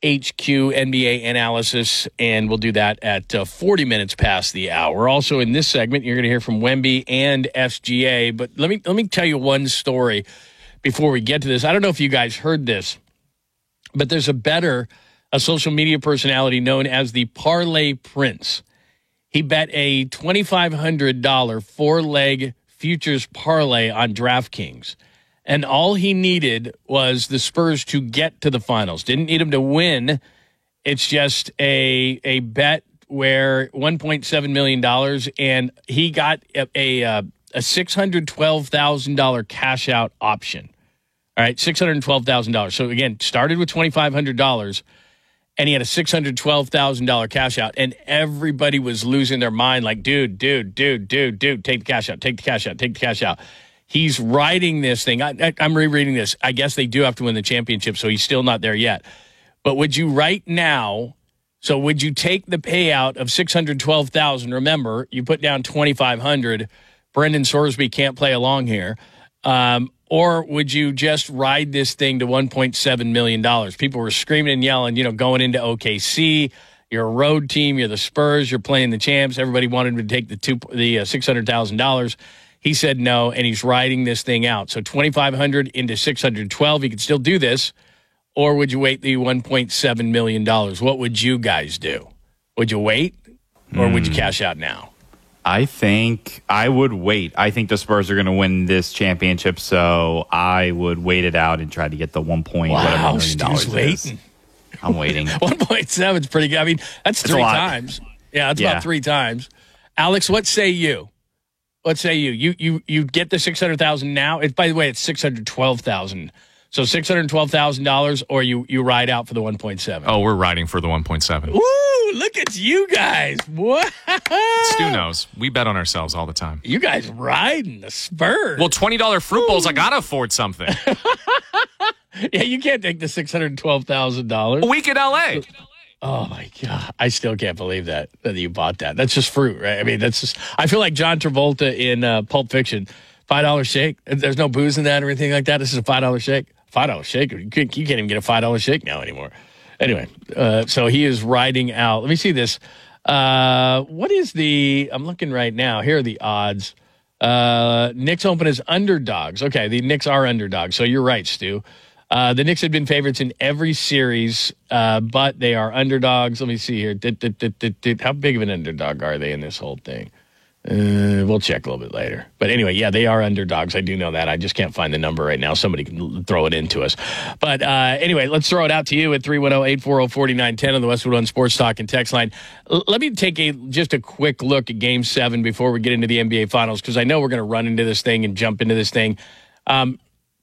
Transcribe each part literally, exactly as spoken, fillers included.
H Q N B A analysis, and we'll do that at uh, forty minutes past the hour. Also in this segment, you're going to hear from Wemby and S G A. But let me let me tell you one story before we get to this. I don't know if you guys heard this, but there's a bettor, a social media personality known as the Parlay Prince. He bet a twenty-five hundred dollars four-leg futures parlay on DraftKings. And all he needed was the Spurs to get to the finals. Didn't need them to win. It's just a a bet where one point seven million dollars, and he got a, a, a six hundred twelve thousand dollars cash out option. All right, six hundred twelve thousand dollars. So, again, started with twenty-five hundred dollars, and he had a six hundred twelve thousand dollars cash out, and everybody was losing their mind like, dude, dude, dude, dude, dude, take the cash out, take the cash out, take the cash out. He's riding this thing. I, I, I'm rereading this. I guess they do have to win the championship, so he's still not there yet. But would you right now, so would you take the payout of six hundred twelve thousand dollars? Remember, you put down twenty-five hundred dollars. Brendan Sorsby can't play along here. Um, or would you just ride this thing to one point seven million dollars? People were screaming and yelling, you know, going into O K C. You're a road team. You're the Spurs. You're playing the champs. Everybody wanted him to take the two, the uh, six hundred thousand dollars. He said no, and he's riding this thing out. So twenty-five hundred dollars into six hundred twelve. He could still do this. Or would you wait the one point seven million dollars? What would you guys do? Would you wait, or mm. would you cash out now? I think I would wait. I think the Spurs are going to win this championship, so I would wait it out and try to get the one point wow, whatever million dollars waiting. Is. I'm waiting. one point seven is pretty good. I mean, that's, that's three times. Yeah, that's yeah. about three times. Alex, what say you? What say you? You you you get the six hundred thousand now. It, by the way, it's six hundred twelve thousand. So six hundred twelve thousand dollars, or you you ride out for the one point seven. Oh, we're riding for the one point seven. Woo! Look at you guys. What? Stu knows. We bet on ourselves all the time. You guys riding the Spurs. Well, twenty dollars fruit bowls. I gotta afford something. Yeah, you can't take the six hundred twelve thousand dollars. A week in L A. Oh, my God. I still can't believe that, that you bought that. That's just fruit, right? I mean, that's just, I feel like John Travolta in uh, Pulp Fiction. five dollar shake. There's no booze in that or anything like that. This is a five dollar shake. five dollar shake. You can't, you can't even get a five dollar shake now anymore. Anyway, uh, so he is riding out. Let me see this. Uh, what is the, I'm looking right now. Here are the odds. Uh, Knicks open as underdogs. Okay, the Knicks are underdogs. So you're right, Stu. Uh, the Knicks had been favorites in every series, uh, but they are underdogs. Let me see here. Did, did, did, did, did, how big of an underdog are they in this whole thing? Uh, we'll check a little bit later. But anyway, yeah, they are underdogs. I do know that. I just can't find the number right now. Somebody can throw it into us. But uh, anyway, let's throw it out to you at three one zero, eight four zero, four nine one zero on the Westwood One Sports Talk and text line. L- let me take a just a quick look at Game seven before we get into the N B A Finals, because I know we're going to run into this thing and jump into this thing. Um,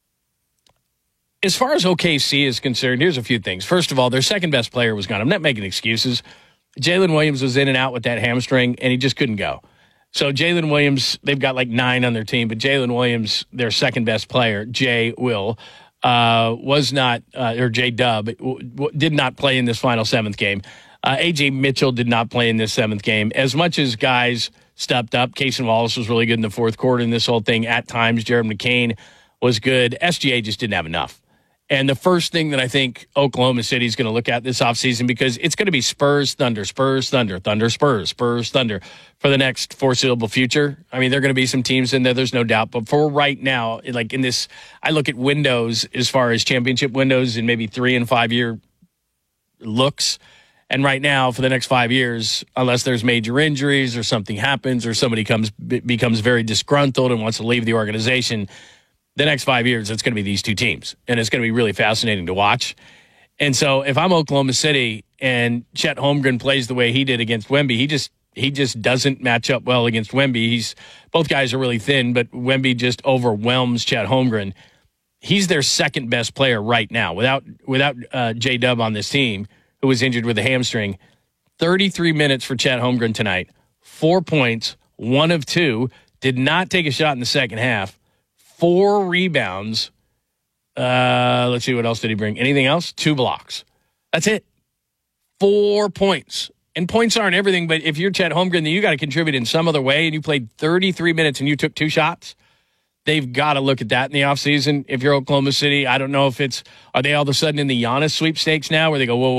as far as O K C is concerned, here's a few things. First of all, their second best player was gone. I'm not making excuses. Jalen Williams was in and out with that hamstring, and he just couldn't go. So Jalen Williams, they've got like nine on their team, but Jalen Williams, their second best player, Jay Will, uh, was not, uh, or J Dub, w- w- did not play in this final seventh game. Uh, A J Mitchell did not play in this seventh game. As much as guys stepped up, Cason Wallace was really good in the fourth quarter in this whole thing. At times, Jared McCain was good. S G A just didn't have enough. And the first thing that I think Oklahoma City is going to look at this offseason, because it's going to be Spurs, Thunder, Spurs, Thunder, Thunder, Spurs, Spurs, Thunder for the next foreseeable future. I mean, there are going to be some teams in there, there's no doubt. But for right now, like in this, I look at windows as far as championship windows and maybe three and five year looks. And right now, for the next five years, unless there's major injuries or something happens or somebody comes becomes very disgruntled and wants to leave the organization, the next five years, it's going to be these two teams. And it's going to be really fascinating to watch. And so if I'm Oklahoma City and Chet Holmgren plays the way he did against Wemby, he just he just doesn't match up well against Wemby. He's both guys are really thin, but Wemby just overwhelms Chet Holmgren. He's their second best player right now. Without without uh, J-Dub on this team, who was injured with a hamstring, thirty-three minutes for Chet Holmgren tonight. Four points, one of two. Did not take a shot in the second half. Four rebounds. Uh, let's see, what else did he bring? Anything else? Two blocks. That's it. Four points. And points aren't everything, but if you're Chet Holmgren, then you got to contribute in some other way, and you played thirty-three minutes and you took two shots. They've got to look at that in the offseason. If you're Oklahoma City, I don't know if it's, are they all of a sudden in the Giannis sweepstakes now where they go, whoa, whoa,